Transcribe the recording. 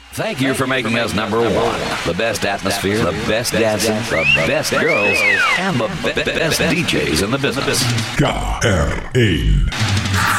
Thank you for making us number one. The best atmosphere, the best dancing, the best girls, and the best DJs in the business. KRL.